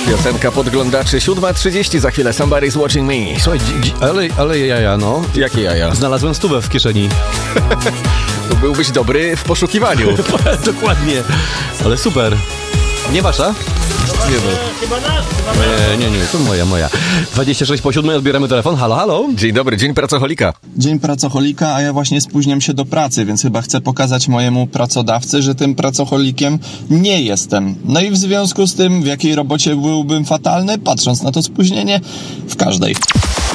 Piosenka podglądaczy, 7:30, za chwilę Somebody's Watching Me. Słuchaj, ale jaja, no. Jakie jaja? Znalazłem 100 w kieszeni. To byłbyś dobry w poszukiwaniu. Dokładnie. Ale super. Nie wasza? Nie no. Nie, to moja. 26:07, odbieramy telefon. Halo? Dzień dobry, dzień pracoholika. Dzień pracoholika, a ja właśnie spóźniam się do pracy, więc chyba chcę pokazać mojemu pracodawcy, że tym pracoholikiem nie jestem. No i w związku z tym, w jakiej robocie byłbym fatalny, patrząc na to spóźnienie, w każdej.